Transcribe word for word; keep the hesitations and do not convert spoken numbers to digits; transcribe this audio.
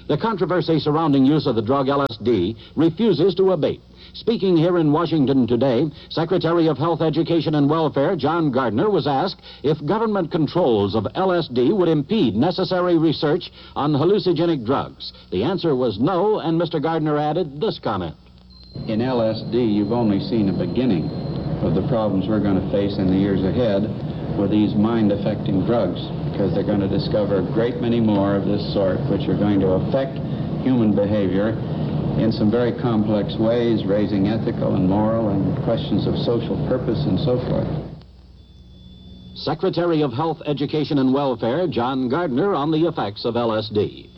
The controversy surrounding use of the drug L S D refuses to abate. Speaking here in Washington today, Secretary of Health, Education, and Welfare John Gardner was asked if government controls of L S D would impede necessary research on hallucinogenic drugs. The answer was no, and Mister Gardner added this comment. In L S D, you've only seen a beginning of the problems we're going to face in the years ahead with these mind-affecting drugs, because they're going to discover a great many more of this sort, which are going to affect human behavior in some very complex ways, raising ethical and moral and questions of social purpose and so forth. Secretary of Health, Education, and Welfare John Gardner on the effects of L S D.